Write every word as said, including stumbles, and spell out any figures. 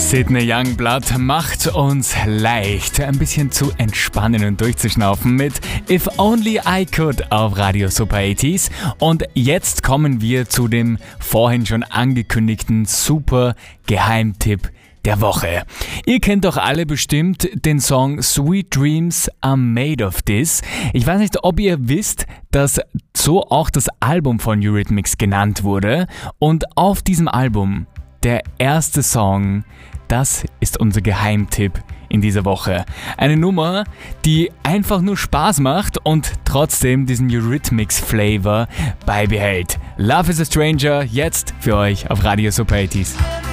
Sydney Youngblood macht uns leicht, ein bisschen zu entspannen und durchzuschnaufen mit If Only I Could auf Radio Super achtziger. Und jetzt kommen wir zu dem vorhin schon angekündigten Super Geheimtipp der Woche. Ihr kennt doch alle bestimmt den Song Sweet Dreams Are Made of This. Ich weiß nicht, ob ihr wisst, dass so auch das Album von Eurythmics genannt wurde. Und auf diesem Album, der erste Song, das ist unser Geheimtipp in dieser Woche. Eine Nummer, die einfach nur Spaß macht und trotzdem diesen Eurythmics-Flavor beibehält. Love is a Stranger, jetzt für euch auf Radio Super achtziger.